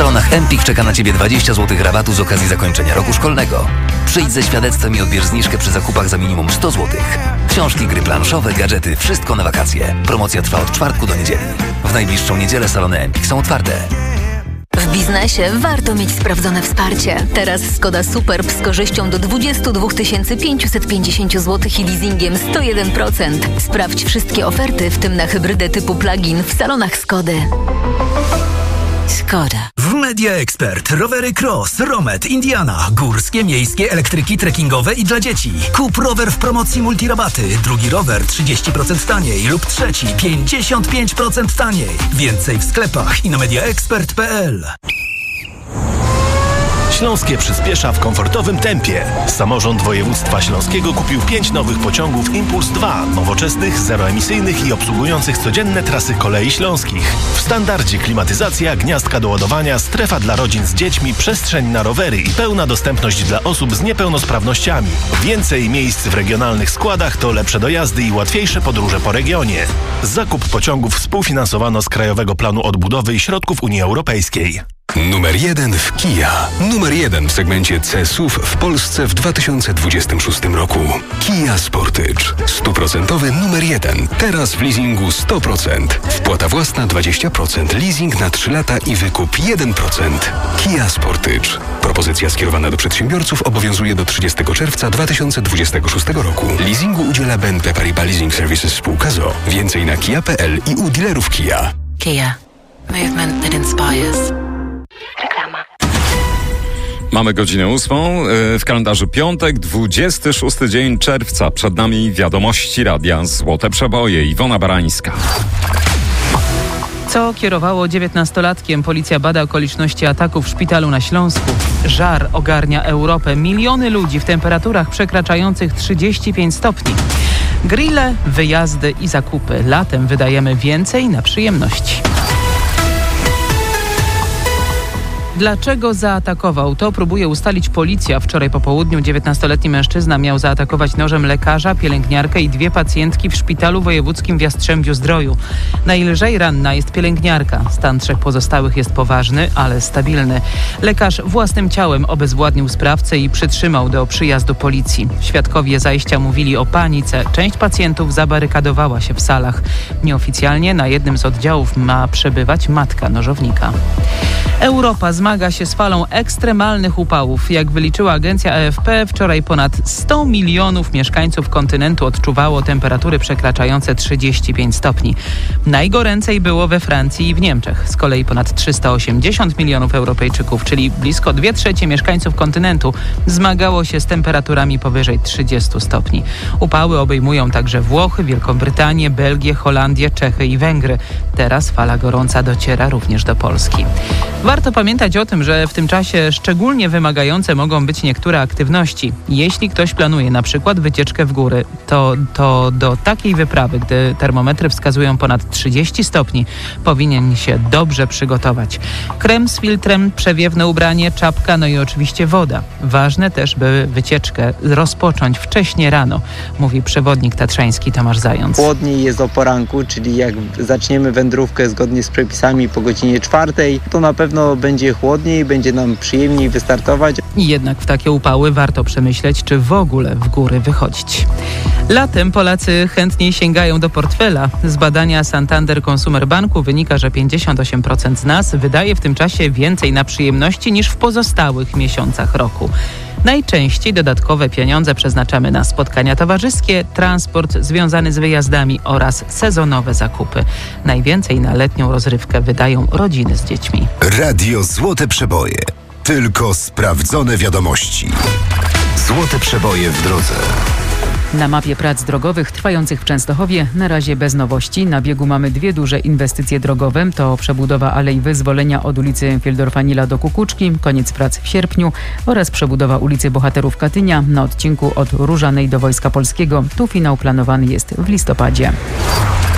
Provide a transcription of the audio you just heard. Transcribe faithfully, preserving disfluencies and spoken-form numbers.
salonach Empik czeka na Ciebie dwadzieścia złotych rabatu z okazji zakończenia roku szkolnego. Przyjdź ze świadectwem i odbierz zniżkę przy zakupach za minimum sto złotych. Książki, gry planszowe, gadżety, wszystko na wakacje. Promocja trwa od czwartku do niedzieli. W najbliższą niedzielę salony Empik są otwarte. W biznesie warto mieć sprawdzone wsparcie. Teraz Skoda Superb z korzyścią do dwadzieścia dwa tysiące pięćset pięćdziesiąt złotych i leasingiem sto jeden procent. Sprawdź wszystkie oferty, w tym na hybrydę typu plug-in w salonach Skody. Skoda. W Media Expert rowery Cross, Romet, Indiana, górskie, miejskie, elektryki, trekkingowe i dla dzieci. Kup rower w promocji multirabaty, drugi rower trzydzieści procent taniej lub trzeci pięćdziesiąt pięć procent taniej. Więcej w sklepach i na media expert kropka p l. Śląskie przyspiesza w komfortowym tempie. Samorząd województwa śląskiego kupił pięć nowych pociągów Impuls dwa, nowoczesnych, zeroemisyjnych i obsługujących codzienne trasy kolei śląskich. W standardzie klimatyzacja, gniazdka do ładowania, strefa dla rodzin z dziećmi, przestrzeń na rowery i pełna dostępność dla osób z niepełnosprawnościami. Więcej miejsc w regionalnych składach to lepsze dojazdy i łatwiejsze podróże po regionie. Zakup pociągów współfinansowano z Krajowego Planu Odbudowy i środków Unii Europejskiej. Numer jeden w Kia. Numer jeden w segmencie C S U V w Polsce w dwa tysiące dwudziestym szóstym roku. Kia Sportage. Stuprocentowy numer jeden. Teraz w leasingu sto procent. Wpłata własna dwadzieścia procent. Leasing na trzy lata i wykup jeden procent. Kia Sportage. Propozycja skierowana do przedsiębiorców obowiązuje do trzydziestego czerwca dwa tysiące dwudziestego szóstego roku. Leasingu udziela B N P Paribas Leasing Services spółka z o o. Więcej na kia kropka p l i u dealerów Kia. Kia. Movement that inspires. Reklama. Mamy godzinę ósmą, w kalendarzu piątek, dwudziesty szósty dzień czerwca. Przed nami wiadomości radia Złote Przeboje. Iwona Barańska. Co kierowało dziewiętnastolatkiem? Policja bada okoliczności ataku w szpitalu na Śląsku. Żar ogarnia Europę. Miliony ludzi w temperaturach przekraczających trzydzieści pięć stopni. Grille, wyjazdy i zakupy. Latem wydajemy więcej na przyjemności. Dlaczego zaatakował? To próbuje ustalić policja. Wczoraj po południu dziewiętnastoletni mężczyzna miał zaatakować nożem lekarza, pielęgniarkę i dwie pacjentki w szpitalu wojewódzkim w Jastrzębiu-Zdroju. Najlżej ranna jest pielęgniarka. Stan trzech pozostałych jest poważny, ale stabilny. Lekarz własnym ciałem obezwładnił sprawcę i przytrzymał do przyjazdu policji. Świadkowie zajścia mówili o panice. Część pacjentów zabarykadowała się w salach. Nieoficjalnie na jednym z oddziałów ma przebywać matka nożownika. Europa zmaga się z falą ekstremalnych upałów. Jak wyliczyła agencja A F P, wczoraj ponad sto milionów mieszkańców kontynentu odczuwało temperatury przekraczające trzydzieści pięć stopni. Najgoręcej było we Francji i w Niemczech. Z kolei ponad trzysta osiemdziesiąt milionów Europejczyków, czyli blisko dwie trzecie mieszkańców kontynentu, zmagało się z temperaturami powyżej trzydziestu stopni. Upały obejmują także Włochy, Wielką Brytanię, Belgię, Holandię, Czechy i Węgry. Teraz fala gorąca dociera również do Polski. Warto pamiętać o tym, że w tym czasie szczególnie wymagające mogą być niektóre aktywności. Jeśli ktoś planuje na przykład wycieczkę w góry, to, to do takiej wyprawy, gdy termometry wskazują ponad trzydzieści stopni, powinien się dobrze przygotować. Krem z filtrem, przewiewne ubranie, czapka, no i oczywiście woda. Ważne też, by wycieczkę rozpocząć wcześnie rano, mówi przewodnik tatrzański Tomasz Zając. Chłodniej jest o poranku, czyli jak zaczniemy wędrówkę zgodnie z przepisami po godzinie czwartej, to na pewno będzie chłodniej, będzie nam przyjemniej wystartować. I jednak w takie upały warto przemyśleć, czy w ogóle w góry wychodzić. Latem Polacy chętniej sięgają do portfela. Z badania Santander Consumer Banku wynika, że pięćdziesiąt osiem procent z nas wydaje w tym czasie więcej na przyjemności niż w pozostałych miesiącach roku. Najczęściej dodatkowe pieniądze przeznaczamy na spotkania towarzyskie, transport związany z wyjazdami oraz sezonowe zakupy. Najwięcej na letnią rozrywkę wydają rodziny z dziećmi. Radio Złote Przeboje. Tylko sprawdzone wiadomości. Złote Przeboje w drodze. Na mapie prac drogowych trwających w Częstochowie na razie bez nowości. Na biegu mamy dwie duże inwestycje drogowe. To przebudowa Alei Wyzwolenia od ulicy Fieldorfa-Nila do Kukuczki, koniec prac w sierpniu, oraz przebudowa ulicy Bohaterów Katynia na odcinku od Różanej do Wojska Polskiego. Tu finał planowany jest w listopadzie.